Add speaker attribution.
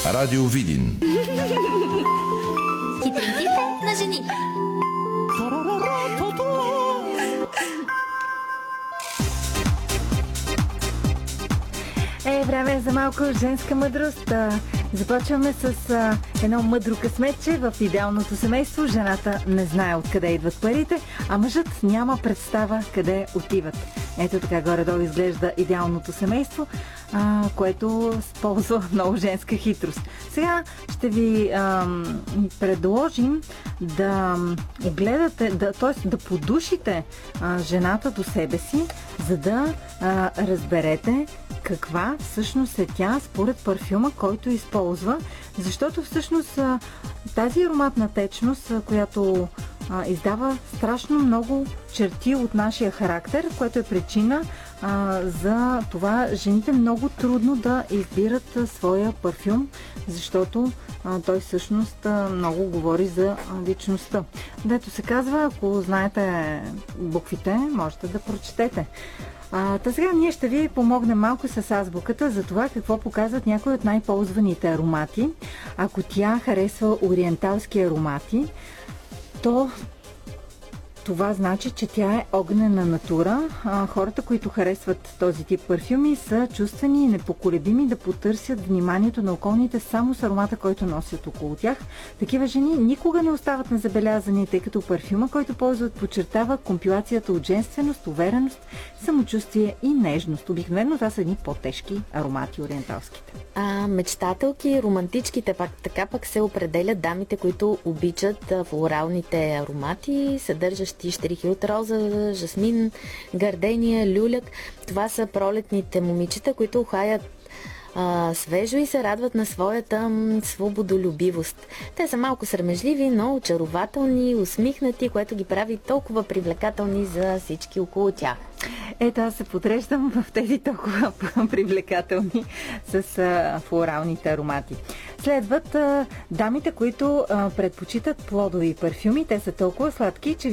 Speaker 1: Радио Видин.
Speaker 2: Хитринките на жените.
Speaker 3: Време е за малко женска мъдрост. Започваме с едно мъдро късметче. В идеалното семейство жената не знае откъде идват парите, а мъжът няма представа къде отиват. Ето така горе-долу изглежда идеалното семейство, което ползва много женска хитрост. Сега ще ви предложим да огледате, т.е. да подушите жената до себе си, за да разберете каква всъщност е тя според парфюма, който използва, защото всъщност тази ароматна течност, която издава страшно много черти от нашия характер, което е причина за това жените много трудно да избират своя парфюм, защото той всъщност много говори за личността. Дето се казва, ако знаете буквите, можете да прочетете. Сега ние ще ви помогнем малко с азбуката за това какво показват някои от най-ползваните аромати. Ако тя харесва ориенталски аромати, то това значи, че тя е огнена натура. Хората, които харесват този тип парфюми, са чувствени и непоколебими да потърсят вниманието на околните само с аромата, който носят около тях. Такива жени никога не остават незабелязани, тъй като парфюма, който ползват, подчертава компилацията от женственост, увереност, самочувствие и нежност. Обикновено това са едни по-тежки аромати, ориенталските.
Speaker 4: Мечтателки, романтичките така пък се определят дамите, които обичат флоралните аромати, съдържащи щрихи от роза, жасмин, гардения, люляк. Това са пролетните момичета, които ухаят свежо и се радват на своята свободолюбивост. Те са малко срамежливи, но очарователни, усмихнати, което ги прави толкова привлекателни за всички около тях.
Speaker 3: Ето, аз се подреждам в тези толкова привлекателни с флоралните аромати. Следват дамите, които предпочитат плодови парфюми. Те са толкова сладки, че